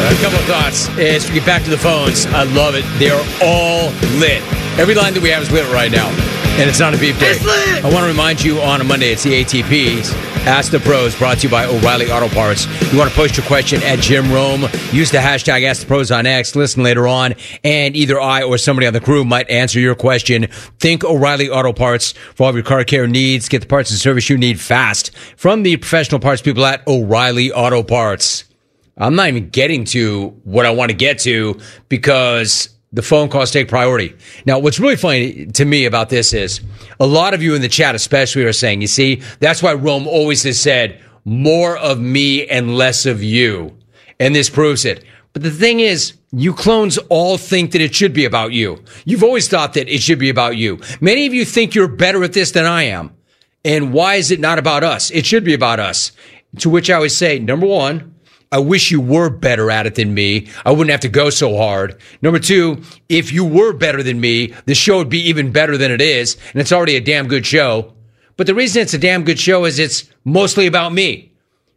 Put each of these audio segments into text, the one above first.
A couple of thoughts as we get back to the phones. I love it. They're all lit. Every line that we have is lit right now. And it's not a beef day. I want to remind you on a Monday, it's the ATPs. Ask the Pros, brought to you by O'Reilly Auto Parts. You want to post your question at Jim Rome. Use the hashtag Ask the Pros on X. Listen later on, and either I or somebody on the crew might answer your question. Think O'Reilly Auto Parts for all of your car care needs. Get the parts and service you need fast from the professional parts people at O'Reilly Auto Parts. I'm not even getting to what I want to get to because the phone calls take priority. Now, what's really funny to me about this is a lot of you in the chat especially are saying, you see, that's why Rome always has said more of me and less of you. And this proves it. But the thing is, you clones all think that it should be about you. You've always thought that it should be about you. Many of you think you're better at this than I am. And why is it not about us? It should be about us. To which I always say, number one, I wish you were better at it than me. I wouldn't have to go so hard. Number two, if you were better than me, the show would be even better than it is. And it's already a damn good show. But the reason it's a damn good show is it's mostly about me.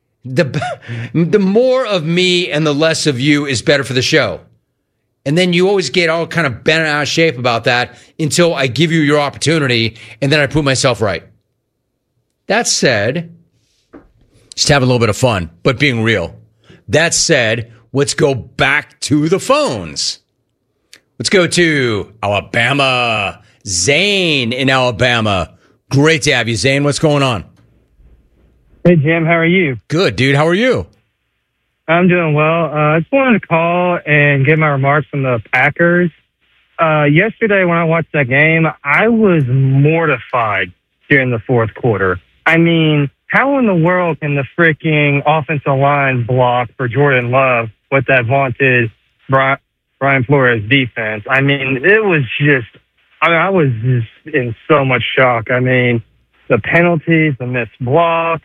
The more of me and the less of you is better for the show. And then you always get all kind of bent out of shape about that until I give you your opportunity and then I prove myself right. That said, just have a little bit of fun, but being real. That said, let's go back to the phones. Let's go to Alabama. Zane in Alabama. Great to have you, Zane. What's going on? Hey, Jim. How are you? Good, dude. How are you? I'm doing well. I just wanted to call and give my remarks on the Packers. Yesterday when I watched that game, I was mortified during the fourth quarter. I mean, how in the world can the freaking offensive line block for Jordan Love with that vaunted Brian Flores defense? I mean, it was just, I was just in so much shock. I mean, the penalties, the missed blocks,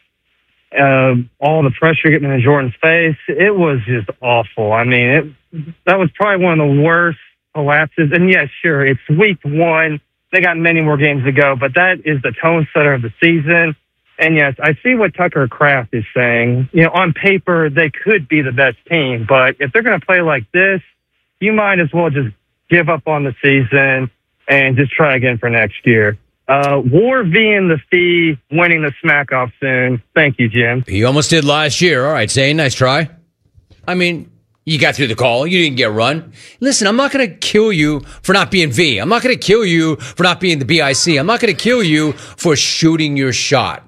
all the pressure getting in Jordan's face, it was just awful. I mean, that was probably one of the worst collapses. And yes, sure, it's week one. They got many more games to go, but that is the tone setter of the season. And yes, I see what Tucker Kraft is saying. You know, on paper, they could be the best team, but if they're going to play like this, you might as well just give up on the season and just try again for next year. War V and the Fee winning the smack off soon. Thank you, Jim. He almost did last year. All right, Zane, nice try. I mean, you got through the call. You didn't get run. Listen, I'm not going to kill you for not being V. I'm not going to kill you for not being the BIC. I'm not going to kill you for shooting your shot.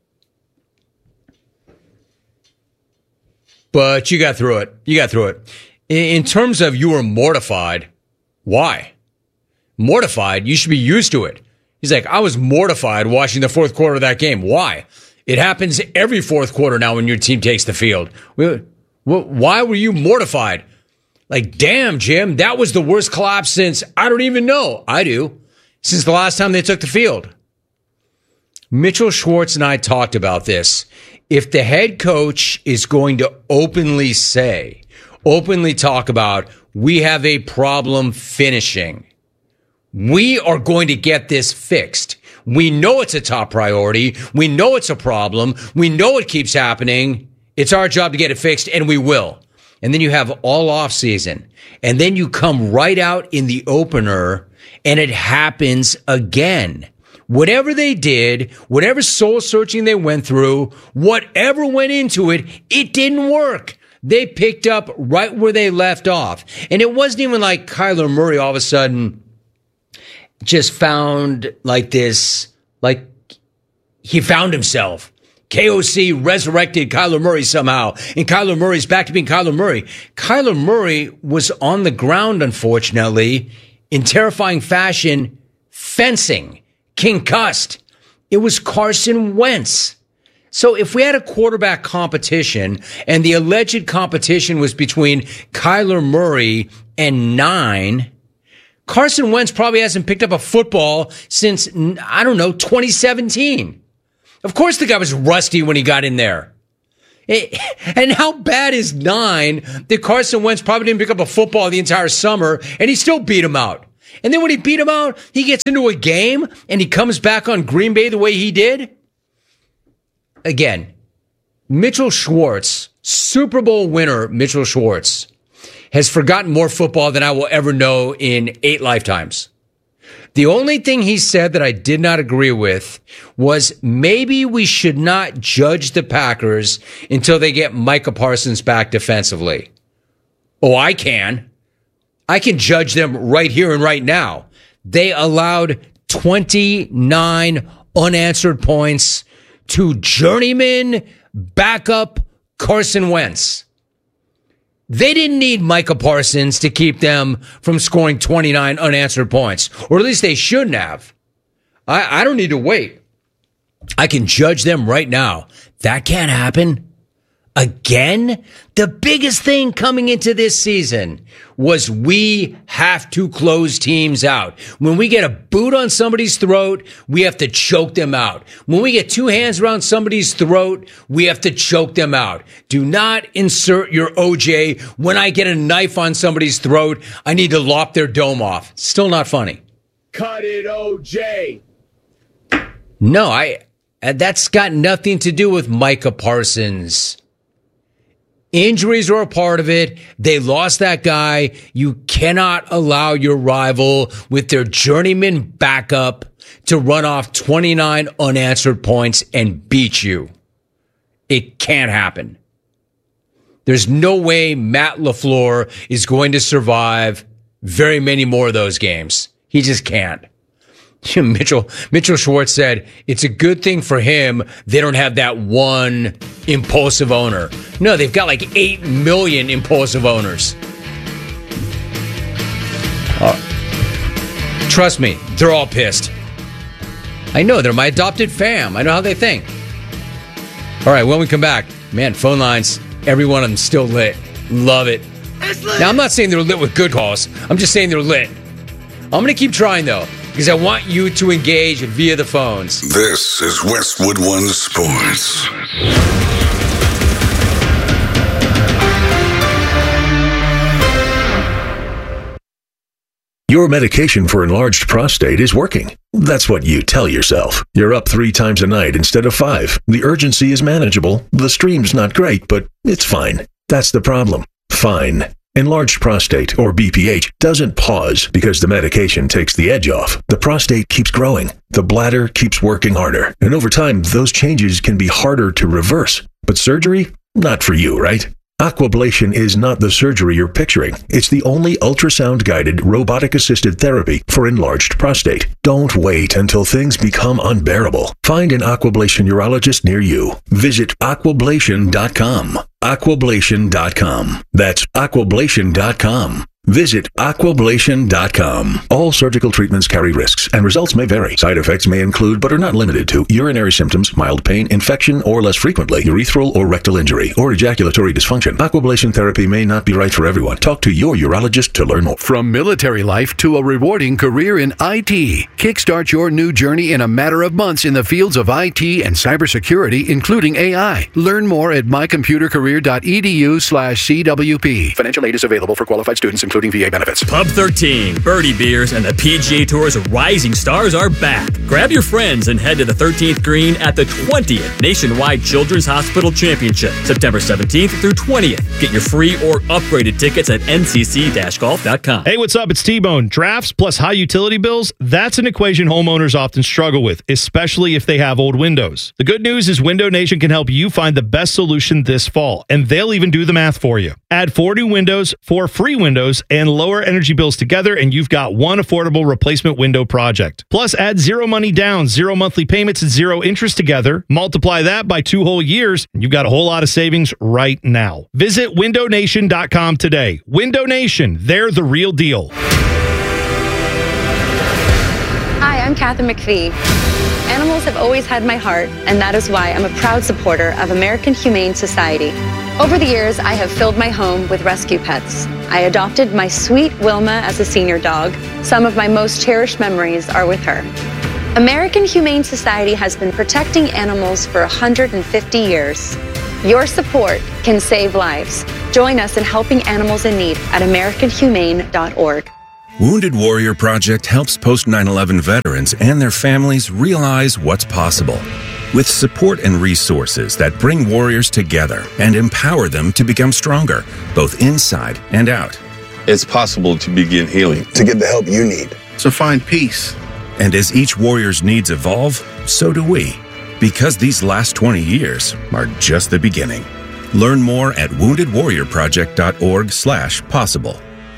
But you got through it. You got through it. In terms of you were mortified, why? Mortified? You should be used to it. He's like, I was mortified watching the fourth quarter of that game. Why? It happens every fourth quarter now when your team takes the field. Why were you mortified? Like, damn, Jim, that was the worst collapse since, I don't even know. I do. Since the last time they took the field. Mitchell Schwartz and I talked about this. If the head coach is going to openly talk about, we have a problem finishing, we are going to get this fixed. We know it's a top priority. We know it's a problem. We know it keeps happening. It's our job to get it fixed, and we will. And then you have all off season. And then you come right out in the opener, and it happens again. Whatever they did, whatever soul searching they went through, whatever went into it, it didn't work. They picked up right where they left off. And it wasn't even like Kyler Murray all of a sudden just found like this, like he found himself. KOC resurrected Kyler Murray somehow. And Kyler Murray's back to being Kyler Murray. Kyler Murray was on the ground, unfortunately, in terrifying fashion, fencing. Concussed. It was Carson Wentz. So if we had a quarterback competition and the alleged competition was between Kyler Murray and 9, Carson Wentz probably hasn't picked up a football since, 2017. Of course the guy was rusty when he got in there. And how bad is 9 that Carson Wentz probably didn't pick up a football the entire summer and he still beat him out? And then when he beat him out, he gets into a game and he comes back on Green Bay the way he did. Again, Mitchell Schwartz, Super Bowl winner Mitchell Schwartz, has forgotten more football than I will ever know in 8 lifetimes. The only thing he said that I did not agree with was maybe we should not judge the Packers until they get Micah Parsons back defensively. Oh, I can. I can judge them right here and right now. They allowed 29 unanswered points to journeyman backup Carson Wentz. They didn't need Micah Parsons to keep them from scoring 29 unanswered points, or at least they shouldn't have. I don't need to wait. I can judge them right now. That can't happen. Again, the biggest thing coming into this season was we have to close teams out. When we get a boot on somebody's throat, we have to choke them out. When we get 2 hands around somebody's throat, we have to choke them out. Do not insert your OJ. When I get a knife on somebody's throat, I need to lop their dome off. Still not funny. Cut it, OJ. No, that's got nothing to do with Micah Parsons. Injuries are a part of it. They lost that guy. You cannot allow your rival with their journeyman backup to run off 29 unanswered points and beat you. It can't happen. There's no way Matt LaFleur is going to survive very many more of those games. He just can't. Mitchell Schwartz said, it's a good thing for him they don't have that one impulsive owner. No, they've got like 8 million impulsive owners. Trust me, they're all pissed. I know, they're my adopted fam. I know how they think. All right, when we come back, man, phone lines, every one of them still lit. Love it. Now, I'm not saying they're lit with good calls. I'm just saying they're lit. I'm going to keep trying, though, because I want you to engage via the phones. This is Westwood One Sports. Your medication for enlarged prostate is working. That's what you tell yourself. You're up 3 times a night instead of 5. The urgency is manageable. The stream's not great, but it's fine. That's the problem. Fine. Enlarged prostate, or BPH, doesn't pause because the medication takes the edge off. The prostate keeps growing. The bladder keeps working harder. And over time, those changes can be harder to reverse. But surgery? Not for you, right? Aquablation is not the surgery you're picturing. It's the only ultrasound-guided, robotic-assisted therapy for enlarged prostate. Don't wait until things become unbearable. Find an Aquablation urologist near you. Visit aquablation.com. Aquablation.com. That's aquablation.com. Visit aquablation.com. All surgical treatments carry risks, and results may vary. Side effects may include, but are not limited to, urinary symptoms, mild pain, infection, or less frequently, urethral or rectal injury, or ejaculatory dysfunction. Aquablation therapy may not be right for everyone. Talk to your urologist to learn more. From military life to a rewarding career in IT, kickstart your new journey in a matter of months in the fields of IT and cybersecurity, including AI. Learn more at mycomputercareer.edu/CWP. Financial aid is available for qualified students, including VA benefits. Pub 13, Birdie Beers, and the PGA Tour's Rising Stars are back. Grab your friends and head to the 13th green at the 20th Nationwide Children's Hospital Championship, September 17th through 20th. Get your free or upgraded tickets at ncc-golf.com. Hey, what's up? It's T-Bone. Drafts plus high utility bills, that's an equation homeowners often struggle with, especially if they have old windows. The good news is Window Nation can help you find the best solution this fall, and they'll even do the math for you. Add 4 new windows, 4 free windows, and lower energy bills together, and you've got one affordable replacement window project. Plus, add 0 money down, 0 monthly payments, and 0 interest together. Multiply that by 2 whole years, and you've got a whole lot of savings right now. Visit windownation.com today. Window Nation, they're the real deal. Hi, I'm Kathy McPhee. Animals have always had my heart, and that is why I'm a proud supporter of American Humane Society. Over the years, I have filled my home with rescue pets. I adopted my sweet Wilma as a senior dog. Some of my most cherished memories are with her. American Humane Society has been protecting animals for 150 years. Your support can save lives. Join us in helping animals in need at AmericanHumane.org. Wounded Warrior Project helps post 9/11 veterans and their families realize what's possible. with support and resources that bring warriors together and empower them to become stronger, both inside and out. It's possible to begin healing, to get the help you need, to find peace. And as each warrior's needs evolve, so do we. Because these last 20 years are just the beginning. Learn more at woundedwarriorproject.org/possible.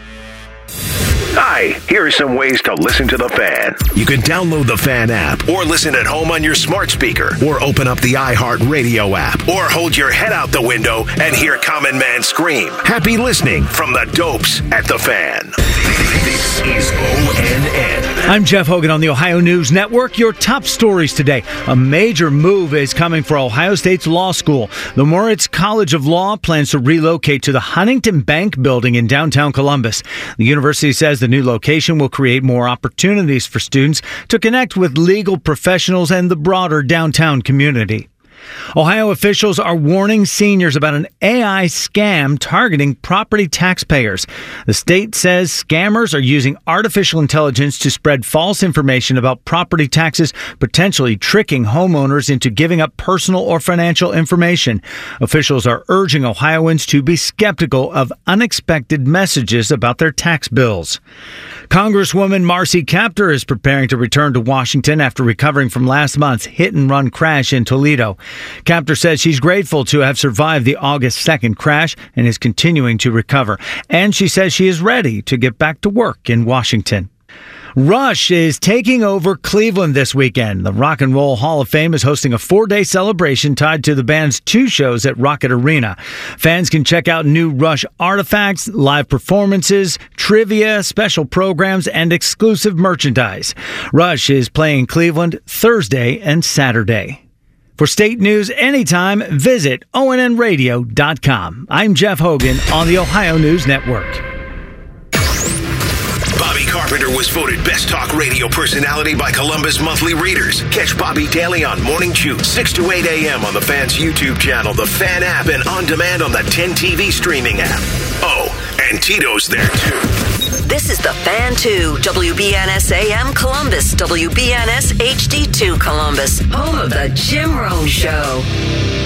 Hi, here are some ways to listen to The Fan. You can download the Fan app, or listen at home on your smart speaker, or open up the iHeartRadio app, or hold your head out the window and hear Common Man scream. Happy listening from the Dopes at The Fan. This is ONN. I'm Jeff Hogan on the Ohio News Network. Your top stories today. A major move is coming for Ohio State's law school. The Moritz College of Law plans to relocate to the Huntington Bank building in downtown Columbus. The university says the new location will create more opportunities for students to connect with legal professionals and the broader downtown community. Ohio officials are warning seniors about an AI scam targeting property taxpayers. The state says scammers are using artificial intelligence to spread false information about property taxes, potentially tricking homeowners into giving up personal or financial information. Officials are urging Ohioans to be skeptical of unexpected messages about their tax bills. Congresswoman Marcy Kaptur is preparing to return to Washington after recovering from last month's hit-and-run crash in Toledo. Kaptur says she's grateful to have survived the August 2nd crash and is continuing to recover. And she says she is ready to get back to work in Washington. Rush is taking over Cleveland this weekend. The Rock and Roll Hall of Fame is hosting a 4-day celebration tied to the band's 2 shows at Rocket Arena. Fans can check out new Rush artifacts, live performances, trivia, special programs, and exclusive merchandise. Rush is playing Cleveland Thursday and Saturday. For state news anytime, visit ONNradio.com. I'm Jeff Hogan on the Ohio News Network. Bobby Carpenter was voted Best Talk Radio Personality by Columbus Monthly Readers. Catch Bobby daily on Morning Chew, 6 to 8 a.m. on the Fan's YouTube channel, the Fan app, and on demand on the 10 TV streaming app. Oh, and Tito's there, too. This is the Fan 2, WBNS AM Columbus, WBNS HD2 Columbus, home of the Jim Rome Show.